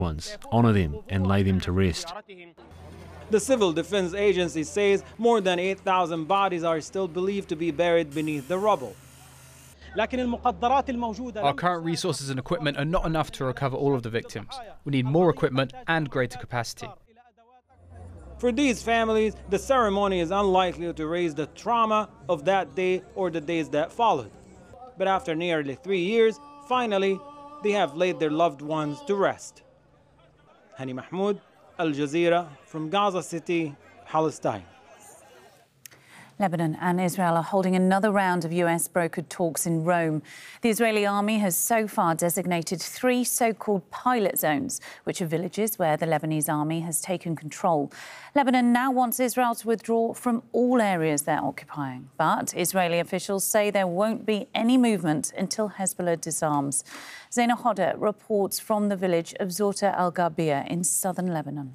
ones, honour them and lay them to rest. The Civil Defense Agency says more than 8,000 bodies are still believed to be buried beneath the rubble. Our current resources and equipment are not enough to recover all of the victims. We need more equipment and greater capacity. For these families, the ceremony is unlikely to raise the trauma of that day or the days that followed. But after nearly 3 years, finally, they have laid their loved ones to rest. Hani Mahmoud, Al Jazeera, from Gaza City, Palestine. Lebanon and Israel are holding another round of US-brokered talks in Rome. The Israeli army has so far designated 3 so-called pilot zones, which are villages where the Lebanese army has taken control. Lebanon now wants Israel to withdraw from all areas they're occupying. But Israeli officials say there won't be any movement until Hezbollah disarms. Zaina Hodder reports from the village of Zoutar al-Gharbiyah in southern Lebanon.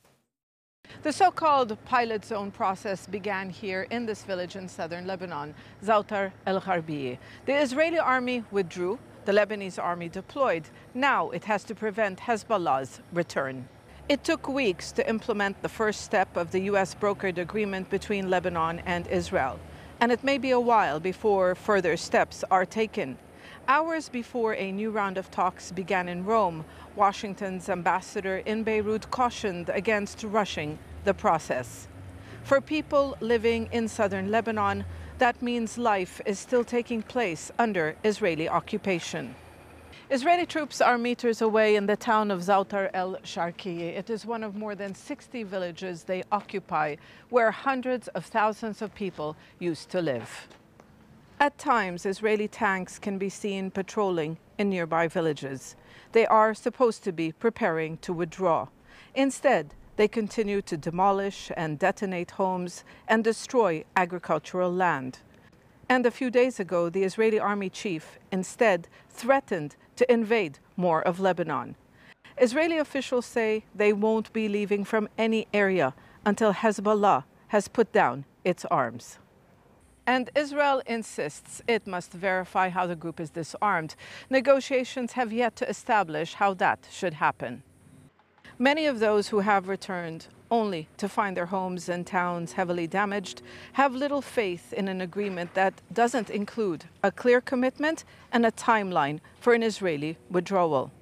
The so-called pilot zone process began here in this village in southern Lebanon, Zoutar al-Gharbiyah. The Israeli army withdrew, the Lebanese army deployed. Now it has to prevent Hezbollah's return. It took weeks to implement the first step of the US-brokered agreement between Lebanon and Israel. And it may be a while before further steps are taken. Hours before a new round of talks began in Rome, Washington's ambassador in Beirut cautioned against rushing the process. For people living in southern Lebanon, that means life is still taking place under Israeli occupation. Israeli troops are meters away in the town of Zoutar el-Sharqiyyah. It is one of more than 60 villages they occupy, where hundreds of thousands of people used to live. At times, Israeli tanks can be seen patrolling in nearby villages. They are supposed to be preparing to withdraw. Instead, they continue to demolish and detonate homes and destroy agricultural land. And a few days ago, the Israeli army chief instead threatened to invade more of Lebanon. Israeli officials say they won't be leaving from any area until Hezbollah has put down its arms. And Israel insists it must verify how the group is disarmed. Negotiations have yet to establish how that should happen. Many of those who have returned only to find their homes and towns heavily damaged have little faith in an agreement that doesn't include a clear commitment and a timeline for an Israeli withdrawal.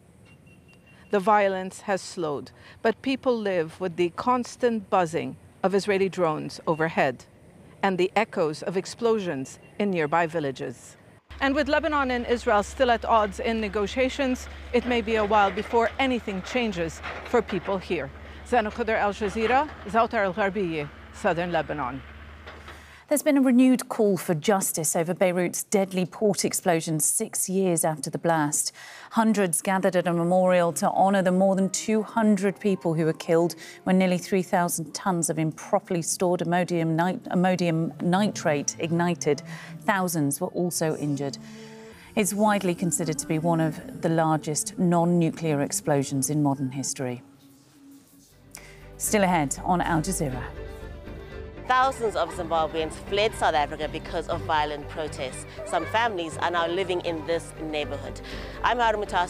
The violence has slowed, but people live with the constant buzzing of Israeli drones overhead and the echoes of explosions in nearby villages. And with Lebanon and Israel still at odds in negotiations, it may be a while before anything changes for people here. Zaina Hodder, Al Jazeera, Zoutar al-Gharbiyah, southern Lebanon. There's been a renewed call for justice over Beirut's deadly port explosion 6 years after the blast. Hundreds gathered at a memorial to honour the more than 200 people who were killed when nearly 3,000 tonnes of improperly stored ammonium nitrate ignited. Thousands were also injured. It's widely considered to be one of the largest non-nuclear explosions in modern history. Still ahead on Al Jazeera. Thousands of Zimbabweans fled South Africa because of violent protests. Some families are now living in this neighborhood. I'm Harun Mutas.